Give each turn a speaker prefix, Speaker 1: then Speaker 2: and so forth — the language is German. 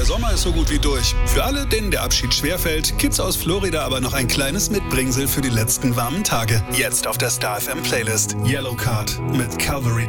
Speaker 1: Sommer ist so gut wie durch. Für alle, denen der Abschied schwerfällt, gibt's aus Florida aber noch ein kleines Mitbringsel für die letzten warmen Tage. Jetzt auf der Star FM Playlist. Yellow Card mit Calvary